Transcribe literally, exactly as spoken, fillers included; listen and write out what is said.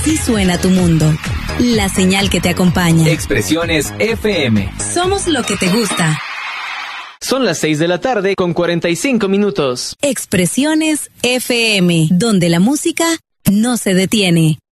Así suena tu mundo. La señal que te acompaña. Expresiones F M. Somos lo que te gusta. Son las seis de la tarde con cuarenta y cinco minutos. Expresiones F M, donde la música no se detiene.